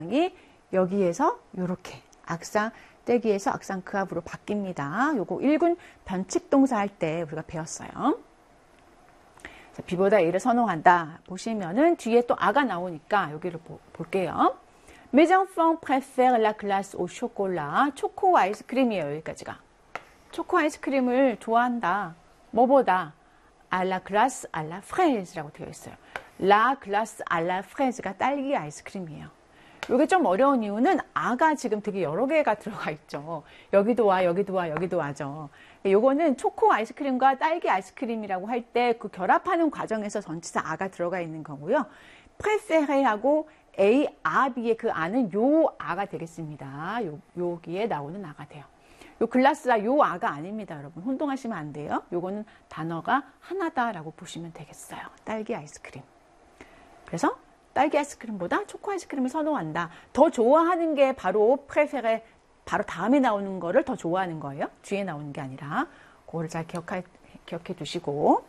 이 여기에서 요렇게 악상 떼기에서 악상 크압으로 바뀝니다. 요거 1군 변칙동사 할 때 우리가 배웠어요. 자, B보다 A를 선호한다. 보시면은 뒤에 또 아가 나오니까 여기를 볼게요. Mes enfants préfèrent la glace au chocolat. 초코 아이스크림이에요. 여기까지가. 초코 아이스크림을 좋아한다. 뭐보다? à la glace à la fraise라고 되어 있어요. La glace à la fraise가 딸기 아이스크림이에요. 이게 좀 어려운 이유는 아가 지금 되게 여러 개가 들어가 있죠. 여기도 와, 여기도 와, 여기도 와죠. 요거는 초코 아이스크림과 딸기 아이스크림이라고 할 때 그 결합하는 과정에서 전치사 아가 들어가 있는 거고요. préféré하고 A, 아, B의 그 아는 요 아가 되겠습니다. 여기에 나오는 아가 돼요. 요 글라스가 요 아가 아닙니다, 여러분. 혼동하시면 안 돼요. 요거는 단어가 하나다라고 보시면 되겠어요. 딸기 아이스크림. 그래서 딸기 아이스크림보다 초코 아이스크림을 선호한다. 더 좋아하는 게 바로 프레페레 바로 다음에 나오는 거를 더 좋아하는 거예요. 뒤에 나오는 게 아니라. 그거를 잘 기억해 두시고.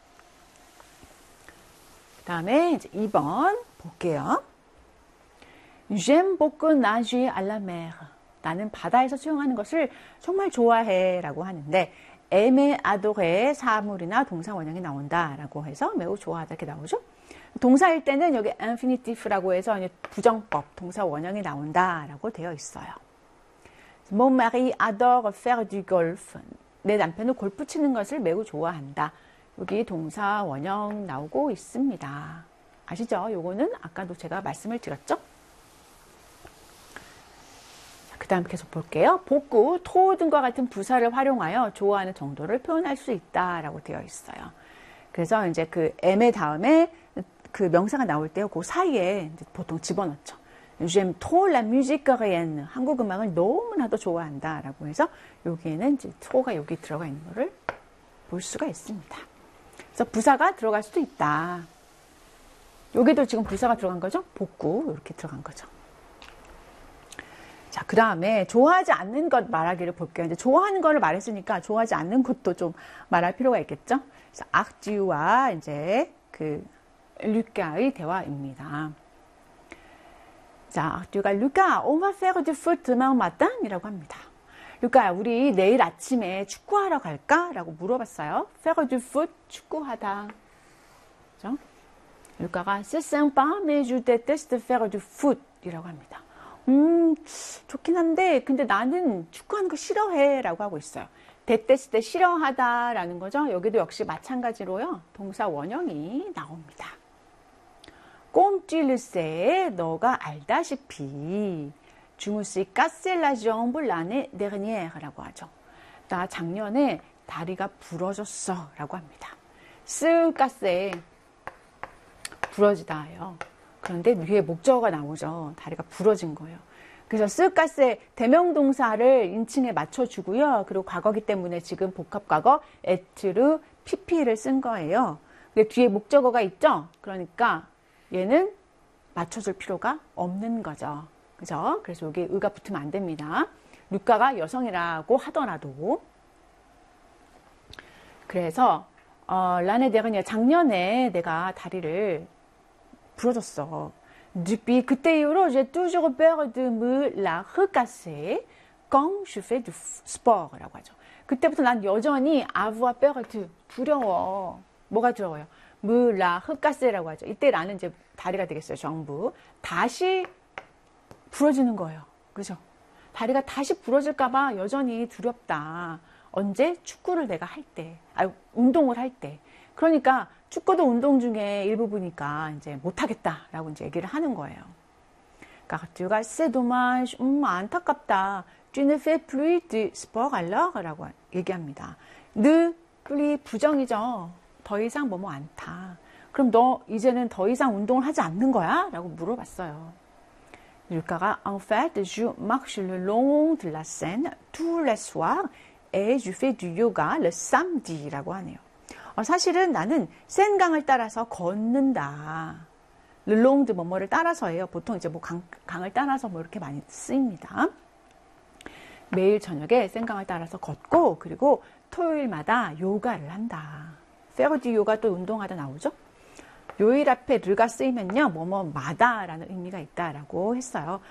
그 다음에 이제 2번 볼게요. J'aime beaucoup nager à la mer. 나는 바다에서 수영하는 것을 정말 좋아해 라고 하는데 aimer, adorer 사물이나 동사 원형이 나온다 라고 해서 매우 좋아하다 이렇게 나오죠. 동사일 때는 여기 infinitive라고 해서 부정법, 동사 원형이 나온다라고 되어 있어요. Mon mari adore faire du golf. 내 남편은 골프 치는 것을 매우 좋아한다. 여기 동사 원형 나오고 있습니다. 아시죠? 요거는 아까도 제가 말씀을 드렸죠? 그 다음 계속 볼게요. 복구, 토 등과 같은 부사를 활용하여 좋아하는 정도를 표현할 수 있다라고 되어 있어요. 그래서 이제 그 M의 다음에 그 명사가 나올 때요, 그 사이에 이제 보통 집어넣죠. J'aime trop la musique coréenne. 한국 음악을 너무나도 좋아한다라고 해서 여기에는 이제 토가 여기 들어가 있는 거를 볼 수가 있습니다. 그래서 부사가 들어갈 수도 있다. 여기도 지금 부사가 들어간 거죠? 복구 이렇게 들어간 거죠. 자, 그 다음에 좋아하지 않는 것 말하기를 볼게요. 이제 좋아하는 거를 말했으니까 좋아하지 않는 것도 좀 말할 필요가 있겠죠? 그래서 악듀와 이제 그 루카의 대화입니다. 자, 악듀가 루카, on va faire du foot demain matin? 이라고 합니다. 루카, 우리 내일 아침에 축구하러 갈까? 라고 물어봤어요. faire du foot, 축구하다. 그죠? 루카가 c'est sympa, mais je déteste faire du foot. 이라고 합니다. 좋긴 한데 근데 나는 축구하는 거 싫어해 라고 하고 있어요. 데테스 때 싫어하다 라는 거죠. 여기도 역시 마찬가지로요. 동사 원형이 나옵니다. 꼼찔르세 너가 알다시피 주무시 까셀라 정부 라네 데르니에르 라고 하죠. 나 작년에 다리가 부러졌어 라고 합니다. 스까세 부러지다예요. 그런데 위에 목적어가 나오죠. 다리가 부러진 거예요. 그래서 스까세 대명동사를 인칭에 맞춰주고요. 그리고 과거기 때문에 지금 복합과거 에트르 PP를 쓴 거예요. 근데 뒤에 목적어가 있죠. 그러니까 얘는 맞춰줄 필요가 없는 거죠. 그죠? 그래서 여기 의가 붙으면 안 됩니다. 루카가 여성이라고 하더라도. 그래서 라네 데르니에 작년에 내가 다리를 부러졌어. Depuis 그때 이후로 j'ai toujours peur de me la recasser quand je fais du sport라고 하죠. 그때부터 난 여전히 avoir peur de 두려워. 뭐가 두려워요? me la recasser라고 하죠. 이때 나는 이제 다리가 되겠어요. 정부. 다시 부러지는 거예요. 그죠? 다리가 다시 부러질까봐 여전히 두렵다. 언제? 축구를 내가 할 때. 운동을 할 때. 그러니까 축구도 운동 중에 일부분이니까 이제 못하겠다라고 이제 얘기를 하는 거예요. 그러니까 c'est dommage, 안타깝다. Tu ne fais plus de sport alors? 라고 얘기합니다. ne plus 부정이죠. 더 이상 뭐뭐 않다. 그럼 너 이제는 더 이상 운동을 하지 않는 거야? 라고 물어봤어요. 루카가 en fait, je marche le long de la Seine tous les soirs et je fais du yoga le samedi 라고 하네요. 사실은 나는 센강을 따라서 걷는다. 르롱드 뭐뭐를 따라서예요. 보통 이제 뭐 강을 따라서 뭐 이렇게 많이 쓰입니다. 매일 저녁에 센강을 따라서 걷고 그리고 토요일마다 요가를 한다. 페어디 요가 또 운동하다 나오죠. 요일 앞에 르가 쓰이면요 뭐뭐마다라는 의미가 있다라고 했어요.